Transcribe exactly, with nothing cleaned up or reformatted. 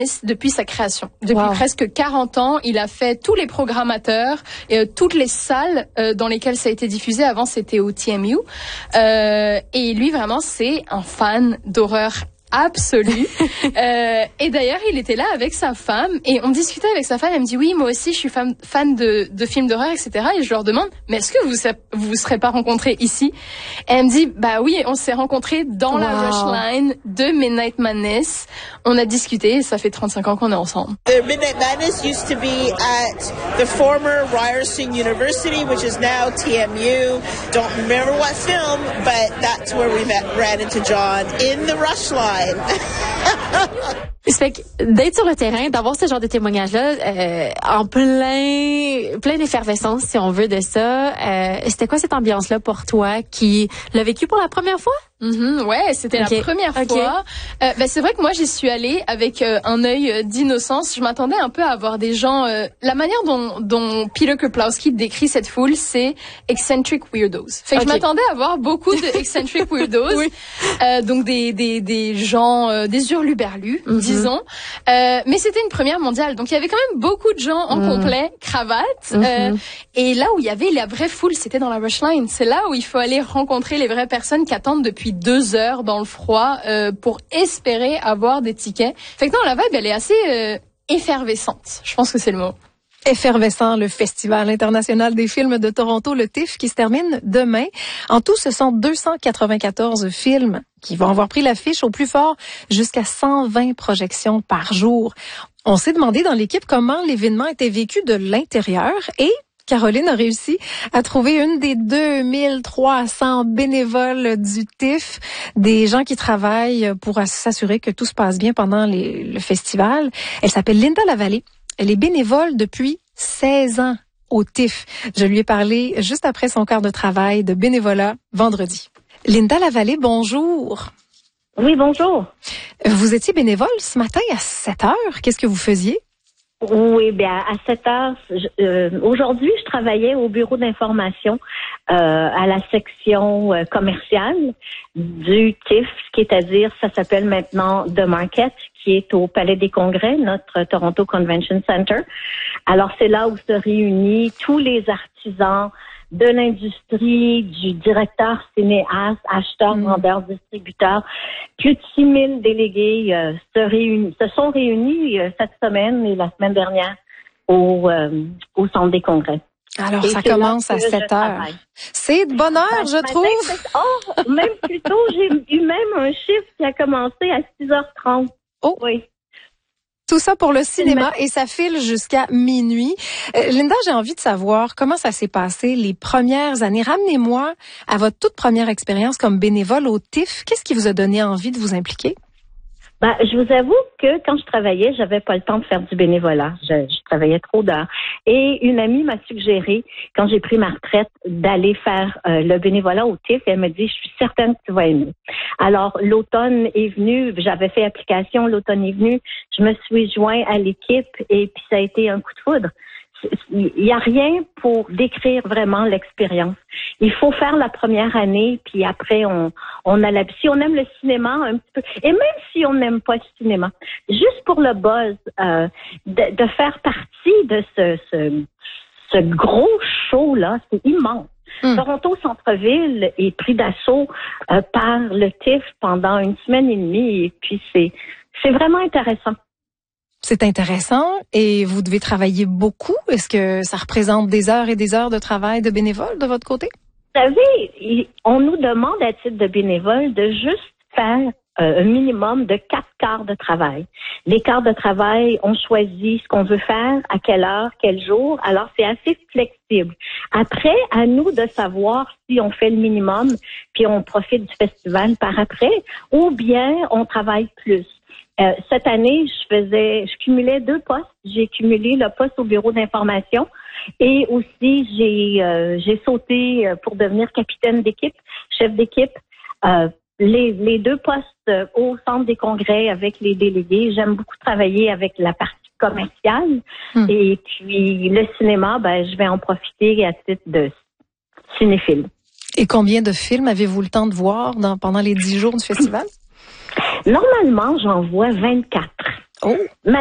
depuis sa création. Depuis wow. presque quarante ans, il a fait tous les programmateurs et euh, toutes les salles euh, dans lesquelles ça a été diffusé. Avant, c'était au T M U. Euh, et lui, vraiment, c'est un fan d'horreur absolu. euh, et d'ailleurs, il était là avec sa femme et on discutait avec sa femme. Elle me dit oui, moi aussi, je suis fan, fan de, de films d'horreur, et cetera. Et je leur demande, mais est-ce que vous vous vous serez pas rencontrés ici? Et elle me dit, bah oui, on s'est rencontrés dans wow. la rush line de Midnight Madness. On a discuté et ça fait trente-cinq ans qu'on est ensemble. The Midnight Madness used to be at the former Ryerson University, which is now T M U. Don't remember what film, but that's where we met, ran into John in the rush line. Ça fait que d'être sur le terrain, d'avoir ce genre de témoignage-là, euh, en plein, plein d'effervescence, si on veut, de ça, euh, c'était quoi cette ambiance-là pour toi qui l'a vécu pour la première fois? Mm-hmm, ouais, c'était okay. la première okay. fois. Euh, ben c'est vrai que moi j'y suis allée avec euh, un œil d'innocence. Je m'attendais un peu à avoir des gens. Euh, la manière dont, dont Peter Kuplowski décrit cette foule, c'est eccentric weirdos. Fait que okay. je m'attendais à avoir beaucoup de eccentric weirdos, oui. euh, donc des des des gens, euh, des hurluberlus, mm-hmm. disons. Euh, mais c'était une première mondiale, donc il y avait quand même beaucoup de gens en mm. complet, cravate. Mm-hmm. Euh, et là où il y avait la vraie foule, c'était dans la rush line. C'est là où il faut aller rencontrer les vraies personnes qui attendent depuis deux heures dans le froid euh, pour espérer avoir des tickets. Fait que non, la vibe, elle est assez euh, effervescente. Je pense que c'est le mot. Effervescent, le Festival international des films de Toronto, le T I F F, qui se termine demain. En tout, ce sont deux cent quatre-vingt-quatorze films qui vont avoir pris l'affiche au plus fort, jusqu'à cent vingt projections par jour. On s'est demandé dans l'équipe comment l'événement était vécu de l'intérieur et Caroline a réussi à trouver une des deux mille trois cents bénévoles du T I F F, des gens qui travaillent pour s'assurer que tout se passe bien pendant les, le festival. Elle s'appelle Linda Lavallée. Elle est bénévole depuis seize ans au T I F F. Je lui ai parlé juste après son quart de travail de bénévolat vendredi. Linda Lavallée, bonjour. Oui, bonjour. Vous étiez bénévole ce matin à sept heures. Qu'est-ce que vous faisiez? Oui, bien à sept heures. Euh, aujourd'hui, je travaillais au bureau d'information euh, à la section euh, commerciale du T I F F, c'est-à-dire ça s'appelle maintenant The Market, qui est au Palais des Congrès, notre Toronto Convention Center. Alors c'est là où se réunissent tous les artisans de l'industrie, du directeur cinéaste, acheteur, mmh. vendeur, distributeur. Plus de six mille délégués euh, se, réunissent, se sont réunis euh, cette semaine et la semaine dernière au, euh, au Centre des Congrès. Alors, et ça commence à sept heures. C'est de bonne heure, je trouve. Oh, même plus tôt, j'ai eu même un chiffre qui a commencé à six heures trente. Oh. Oui. Tout ça pour le cinéma et ça file jusqu'à minuit. Euh, Linda, j'ai envie de savoir comment ça s'est passé les premières années. Ramenez-moi à votre toute première expérience comme bénévole au T I F F. Qu'est-ce qui vous a donné envie de vous impliquer? Ben, je vous avoue que quand je travaillais, j'avais pas le temps de faire du bénévolat. Je, je travaillais trop d'heures. Et une amie m'a suggéré, quand j'ai pris ma retraite, d'aller faire euh, le bénévolat au T I F F. Et elle m'a dit, je suis certaine que tu vas aimer. Alors, l'automne est venu, j'avais fait application, l'automne est venu, je me suis joint à l'équipe et puis ça a été un coup de foudre. Il n'y a rien pour décrire vraiment l'expérience. Il faut faire la première année, puis après, on, on a la, si on aime le cinéma un petit peu, et même si on n'aime pas le cinéma, juste pour le buzz, euh, de, de faire partie de ce, ce, ce gros show-là, c'est immense. Mmh. Toronto Centre-Ville est pris d'assaut euh, par le T I F F pendant une semaine et demie, et puis c'est, c'est vraiment intéressant. C'est intéressant et vous devez travailler beaucoup. Est-ce que ça représente des heures et des heures de travail de bénévole de votre côté? Vous savez, on nous demande à titre de bénévole de juste faire euh, un minimum de quatre quarts de travail. Les quarts de travail, on choisit ce qu'on veut faire, à quelle heure, quel jour. Alors, c'est assez flexible. Après, à nous de savoir si on fait le minimum puis on profite du festival par après ou bien on travaille plus. Euh, cette année, je faisais, je cumulais deux postes. J'ai cumulé le poste au bureau d'information et aussi j'ai euh, j'ai sauté pour devenir capitaine d'équipe, chef d'équipe. Euh, les, les deux postes au centre des congrès avec les délégués. J'aime beaucoup travailler avec la partie commerciale hum. et puis le cinéma, ben je vais en profiter à titre de cinéphile. Et combien de films avez-vous le temps de voir dans, pendant les dix jours du festival? Normalement, j'en vois vingt-quatre. Oh.